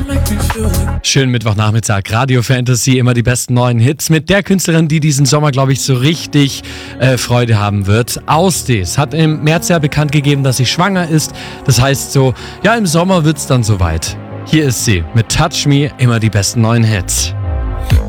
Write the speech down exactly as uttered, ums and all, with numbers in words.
Schönen Mittwochnachmittag, Radio Fantasy, immer die besten neuen Hits mit der Künstlerin, die diesen Sommer, glaube ich, so richtig äh, Freude haben wird. Ausdes hat im März ja bekannt gegeben, dass sie schwanger ist. Das heißt so, ja, im Sommer wird's dann soweit. Hier ist sie mit Touch Me, immer die besten neuen Hits.